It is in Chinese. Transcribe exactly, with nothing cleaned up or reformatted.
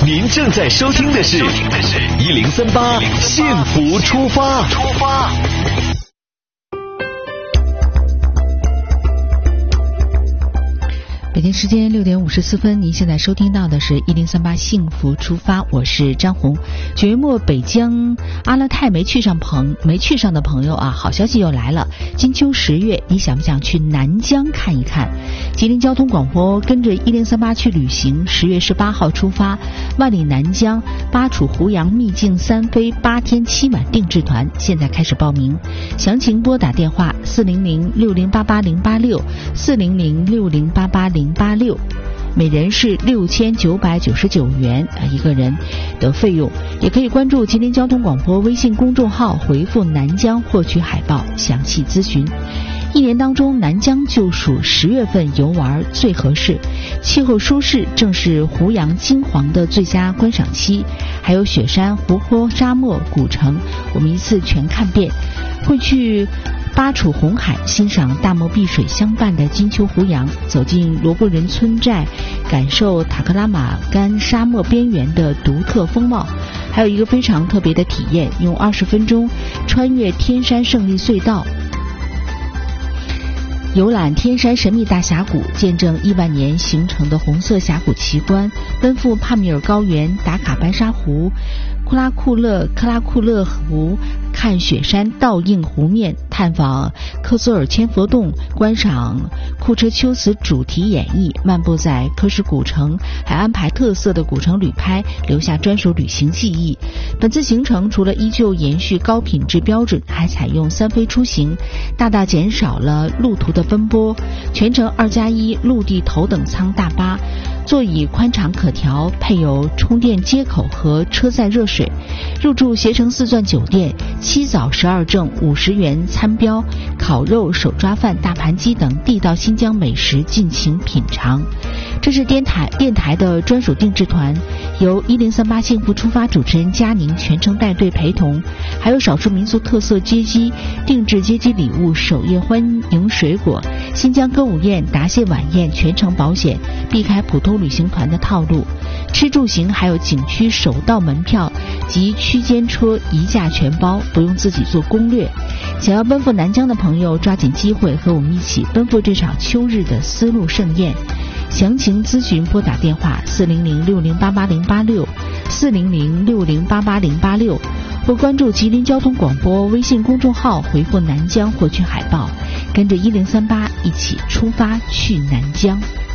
您正在收听的是一零三八幸福出发。出发。 北京时间六点五十四分，您现在收听到的是一零三八幸福出发，我是张红。九月末北疆阿勒泰没去上朋没去上的朋友啊，好消息又来了！金秋十月，你想不想去南疆看一看？吉林交通广播跟着一零三八去旅行，十月十八号出发，万里南疆巴楚胡杨秘境三飞八天七晚定制团，现在开始报名，详情拨打电话四零零六零八八零八六四零零六零八八零八六，每人是六千九百九十九元啊一个人的费用，也可以关注吉林交通广播微信公众号，回复南疆获取海报详细咨询。一年当中，南疆就属十月份游玩最合适，气候舒适，正是胡杨金黄的最佳观赏期，还有雪山、湖泊、沙漠、古城，我们一次全看遍。会去巴楚红海欣赏大漠碧水相伴的金秋胡杨，走进罗布人村寨，感受塔克拉玛干沙漠边缘的独特风貌。还有一个非常特别的体验，用二十分钟穿越天山胜利隧道，游览天山神秘大峡谷，见证亿万年形成的红色峡谷奇观，奔赴帕米尔高原，打卡白沙湖、库拉库勒克拉库勒湖，看雪山倒映湖面，探访克苏尔千佛洞，观赏库车秋瓷主题演绎，漫步在科什古城，还安排特色的古城旅拍，留下专属旅行记忆。本次行程除了依旧延续高品质标准，还采用三飞出行，大大减少了路途的奔波，全程二加一陆地头等舱大巴，座椅宽敞可调，配有充电接口和车载热水。入住携程四钻酒店，七早十二正五十元餐标，烤肉、手抓饭、大盘鸡等地道新疆美食尽情品尝。这是电台电台的专属定制团，由一零三八幸福出发主持人佳宁全程带队陪同，还有少数民族特色接机、定制接机礼物、首页欢迎水果、新疆歌舞宴、答谢晚宴全程保险，避开普通旅行团的套路。吃住行还有景区首道门票及区间车一价全包，不用自己做攻略。想要奔赴南疆的朋友，抓紧机会和我们一起奔赴这场秋日的丝路盛宴。详情咨询拨打电话四零零六零八八零八六四零零六零八八零八六，或关注吉林交通广播微信公众号，回复南疆获取海报，跟着一零三八一起出发去南疆。